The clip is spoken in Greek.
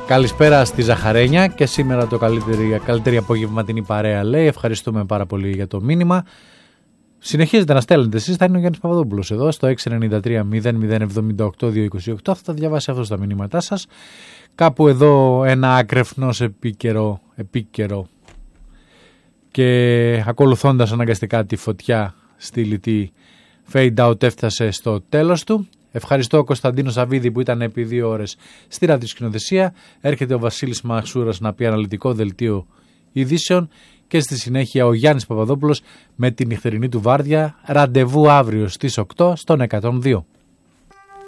Καλησπέρα στη Ζαχαρένια και σήμερα το καλύτερη απογευματινή παρέα λέει. Ευχαριστούμε πάρα πολύ για το μήνυμα. Συνεχίζετε να στέλνετε εσείς, θα είναι ο Γιάννης Παπαδόπουλος εδώ στο 693-0078-228. Θα τα διαβάσει αυτό στα μηνύματά σας. Κάπου εδώ ένα άκρεφνος επίκαιρο και ακολουθώντας αναγκαστικά τη φωτιά στη λιτή fade out έφτασε στο τέλος του. Ευχαριστώ Κωνσταντίνο Σαββίδη που ήταν επί 2 ώρες στη ραδιοσκηνοθεσία. Έρχεται ο Βασίλης Μαξούρας να πει αναλυτικό δελτίο ειδήσεων και στη συνέχεια ο Γιάννης Παπαδόπουλος με την νυχτερινή του βάρδια. Ραντεβού αύριο στις 8 στον 102.